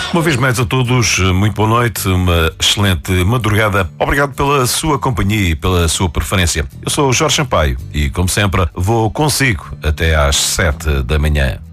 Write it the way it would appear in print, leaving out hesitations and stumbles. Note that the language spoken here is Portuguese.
Uma vez mais a todos, muito boa noite, uma excelente madrugada. Obrigado pela sua companhia e pela sua preferência. Eu sou o Jorge Sampaio e, como sempre, vou consigo até às 7 da manhã.